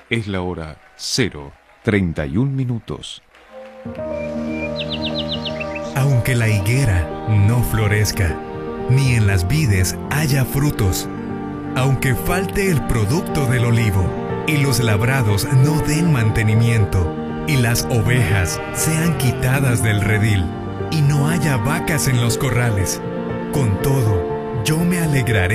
Es la hora 0:31. Aunque la higuera no florezca, ni en las vides haya frutos, aunque falte el producto del olivo, y los labrados no den mantenimiento, y las ovejas sean quitadas del redil, y no haya vacas en los corrales, con todo, yo me alegraré